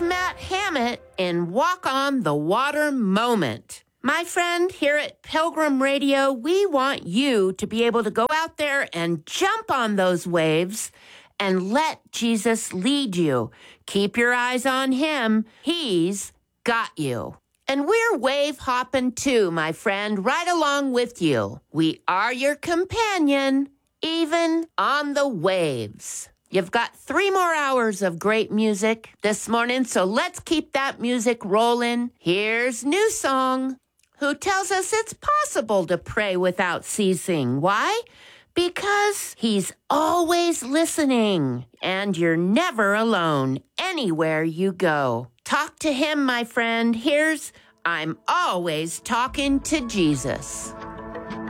Matt Hammett in Walk on the Water Moment. My friend, here at Pilgrim Radio, we want you to be able to go out there and jump on those waves and let Jesus lead you. Keep your eyes on him. He's got you. And we're wave hopping too, my friend, right along with you. We are your companion, even on the waves. You've got 3 more hours of great music this morning, so let's keep that music rolling. Here's New Song, who tells us it's possible to pray without ceasing. Why? Because he's always listening, and you're never alone anywhere you go. Talk to him, my friend. Here's I'm Always Talking to Jesus.